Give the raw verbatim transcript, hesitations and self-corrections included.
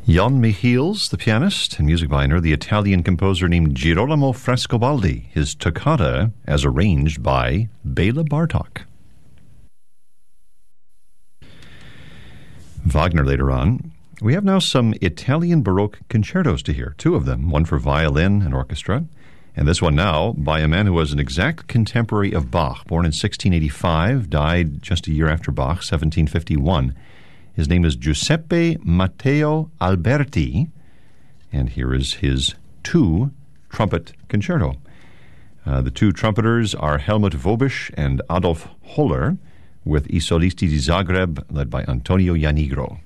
Jan Michiels, the pianist and music minor, the Italian composer named Girolamo Frescobaldi, his toccata as arranged by Bela Bartok. Wagner later on. We have now some Italian Baroque concertos to hear, two of them, one for violin and orchestra, and this one now by a man who was an exact contemporary of Bach, born in sixteen eighty-five, died just a year after Bach, seventeen fifty-one. His name is Giuseppe Matteo Alberti, and here is his two trumpet concerto. Uh, the two trumpeters are Helmut Vobisch and Adolf Holler, with I Solisti di Zagreb, led by Antonio Janigro.